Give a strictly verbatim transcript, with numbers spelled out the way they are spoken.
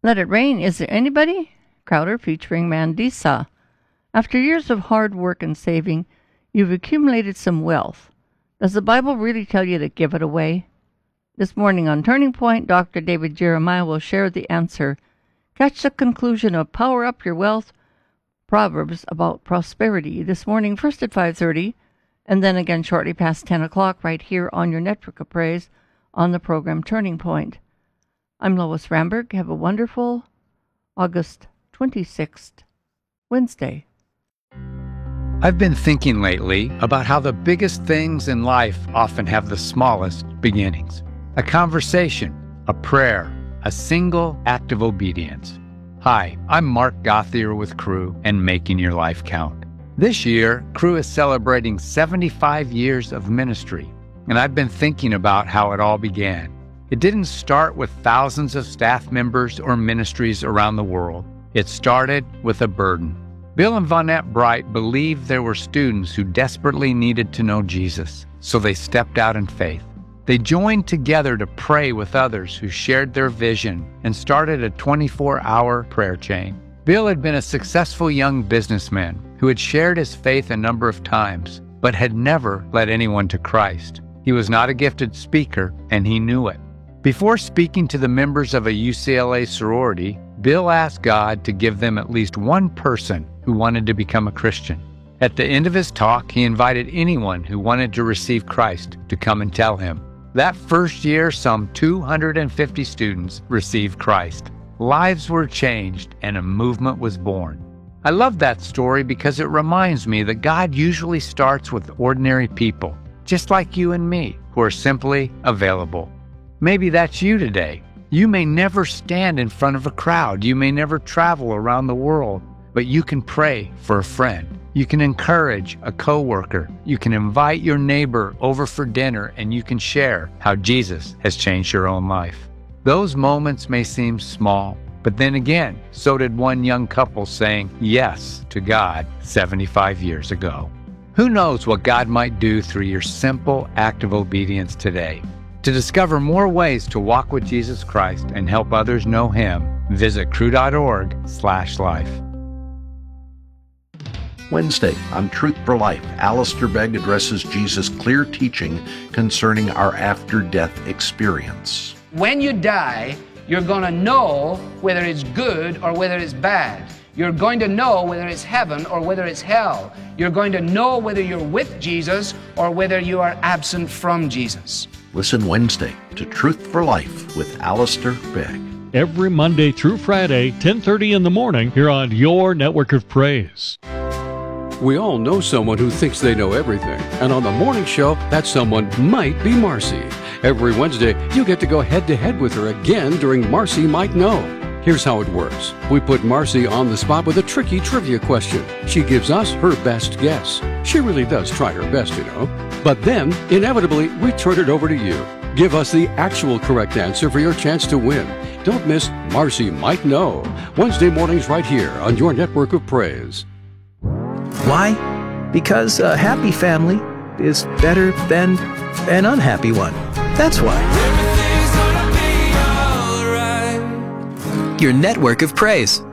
Let It Rain, Is There Anybody? Crowder featuring Mandisa. After years of hard work and saving, you've accumulated some wealth. Does the Bible really tell you to give it away? This morning on Turning Point, Doctor David Jeremiah will share the answer. Catch the conclusion of Power Up Your Wealth, Proverbs about prosperity, this morning first at five thirty, and then again shortly past ten o'clock right here on your Network of Praise on the program Turning Point. I'm Lois Ramberg. Have a wonderful August twenty-sixth, Wednesday. I've been thinking lately about how the biggest things in life often have the smallest beginnings. A conversation, a prayer, a single act of obedience. Hi, I'm Mark Gothier with Cru and Making Your Life Count. This year, Cru is celebrating seventy-five years of ministry, and I've been thinking about how it all began. It didn't start with thousands of staff members or ministries around the world. It started with a burden. Bill and Vonette Bright believed there were students who desperately needed to know Jesus, so they stepped out in faith. They joined together to pray with others who shared their vision and started a twenty-four hour prayer chain. Bill had been a successful young businessman who had shared his faith a number of times, but had never led anyone to Christ. He was not a gifted speaker, and he knew it. Before speaking to the members of a U C L A sorority, Bill asked God to give them at least one person who wanted to become a Christian. At the end of his talk, he invited anyone who wanted to receive Christ to come and tell him. That first year, some two hundred fifty students received Christ. Lives were changed and a movement was born. I love that story because it reminds me that God usually starts with ordinary people, just like you and me, who are simply available. Maybe that's you today. You may never stand in front of a crowd. You may never travel around the world, but you can pray for a friend. You can encourage a coworker. You can invite your neighbor over for dinner, and you can share how Jesus has changed your own life. Those moments may seem small, but then again, so did one young couple saying yes to God seventy-five years ago. Who knows what God might do through your simple act of obedience today? To discover more ways to walk with Jesus Christ and help others know Him, visit cru.org slash life. Wednesday, on Truth for Life, Alistair Begg addresses Jesus' clear teaching concerning our after-death experience. When you die, you're going to know whether it's good or whether it's bad. You're going to know whether it's heaven or whether it's hell. You're going to know whether you're with Jesus or whether you are absent from Jesus. Listen Wednesday to Truth for Life with Alistair Begg. Every Monday through Friday, ten thirty in the morning, here on your Network of Praise. We all know someone who thinks they know everything, and on the morning show, that someone might be Marcy. Every Wednesday, you get to go head-to-head with her again during Marcy Might Know. Here's how it works. We put Marcy on the spot with a tricky trivia question. She gives us her best guess. She really does try her best, you know. But then, inevitably, we turn it over to you. Give us the actual correct answer for your chance to win. Don't miss Marcy Might Know. Wednesday mornings right here on your Network of Praise. Why? Because a happy family is better than an unhappy one. That's why. Your Network of Praise.